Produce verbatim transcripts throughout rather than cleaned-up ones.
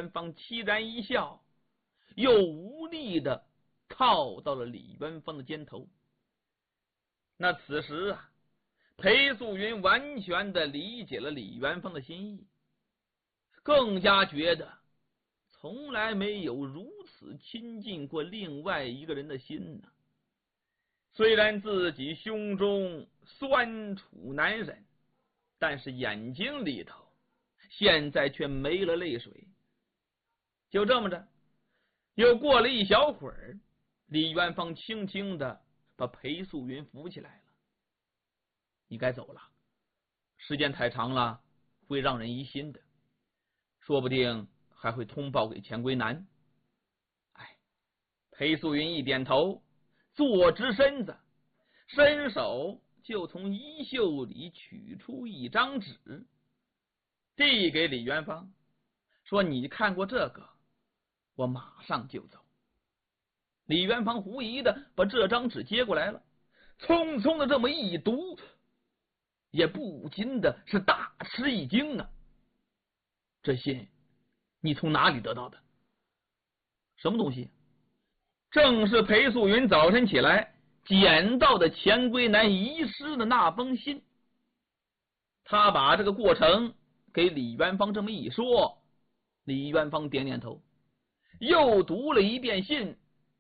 元芳凄然一笑，又无力的靠到了李元芳的肩头。那此时啊，裴素云完全的理解了李元芳的心意，更加觉得从来没有如此亲近过另外一个人的心呢。虽然自己胸中酸楚难忍，但是眼睛里头现在却没了泪水。就这么着，又过了一小会儿，李元芳轻轻的把裴素云扶起来了。你该走了，时间太长了会让人疑心的，说不定还会通报给钱归南。哎，裴素云一点头，坐直身子，伸手就从衣袖里取出一张纸，递给李元芳，说你看过这个，我马上就走。李元芳狐疑的把这张纸接过来了，匆匆的这么一读，也不禁的是大吃一惊啊！这信你从哪里得到的？什么东西？正是裴素云早晨起来捡到的钱归南遗失的那封信。他把这个过程给李元芳这么一说，李元芳点点头，又读了一遍信。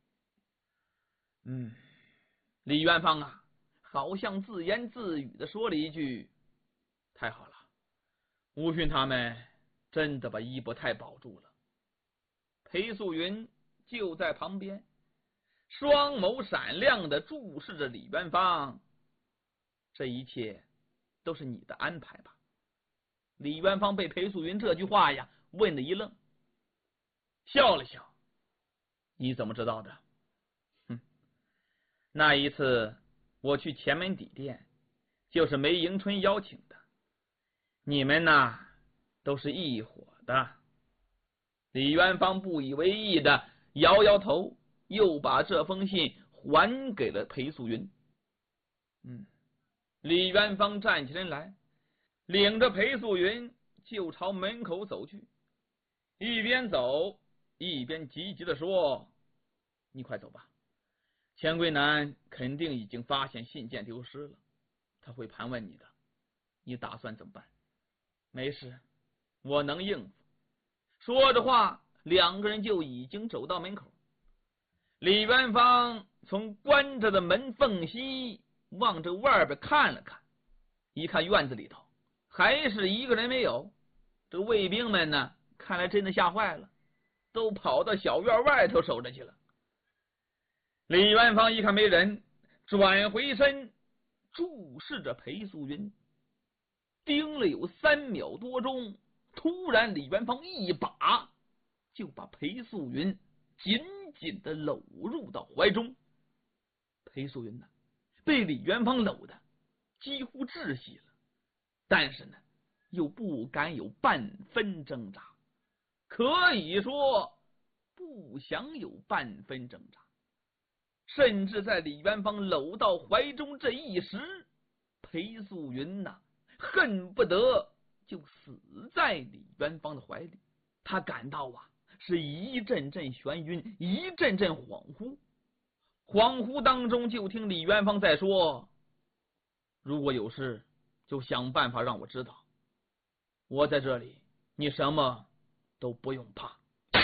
嗯，李元芳啊，好像自言自语的说了一句：太好了，吴勋他们真的把一伯泰保住了。裴素云就在旁边，双眸闪亮的注视着李元芳。这一切都是你的安排吧？李元芳被裴素云这句话呀问了一愣，笑了笑。你怎么知道的？哼，那一次我去前门底店，就是梅迎春邀请的，你们呐都是一伙的。李元芳不以为意的摇摇头，又把这封信还给了裴素云。嗯，李元芳站起身来，领着裴素云就朝门口走去，一边走一边急急的说：你快走吧，钱归南肯定已经发现信件丢失了，他会盘问你的，你打算怎么办？没事，我能应付。说着话，两个人就已经走到门口。李元芳从关着的门缝隙望着外边看了看，一看院子里头还是一个人没有。这个卫兵们呢，看来真的吓坏了，都跑到小院外头守着去了。李元芳一看没人，转回身注视着裴素云，盯了有三秒多钟，突然李元芳一把就把裴素云紧紧的搂入到怀中。裴素云呢，被李元芳搂的几乎窒息了，但是呢又不敢有半分挣扎，可以说不想有半分挣扎。甚至在李元芳搂到怀中这一时，裴素云呐恨不得就死在李元芳的怀里。他感到啊是一阵阵眩晕，一阵阵恍惚。恍惚当中就听李元芳在说：如果有事就想办法让我知道，我在这里，你什么都不用怕。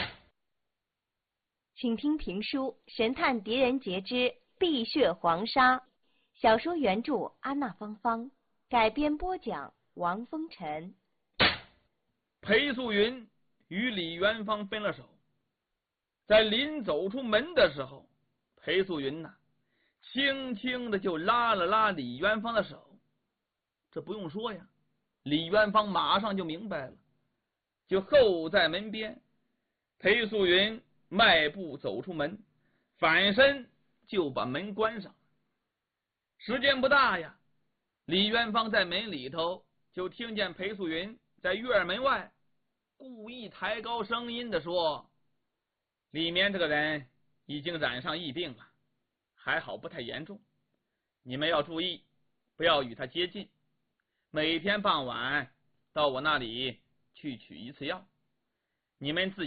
请听评书《神探狄仁杰之碧血黄沙》，小说原著安娜芳芳，改编播讲王风尘。 裴素云与李元芳分了手，在临走出门的时候，裴素云呐轻轻的就拉了拉李元芳的手。这不用说呀，李元芳马上就明白了，就候在门边。裴素云迈步走出门，反身就把门关上。时间不大呀，李元芳在门里头就听见裴素云在院门外故意抬高声音的说：里面这个人已经染上疫病了，还好不太严重，你们要注意，不要与他接近，每天傍晚到我那里去取一次药，你们自己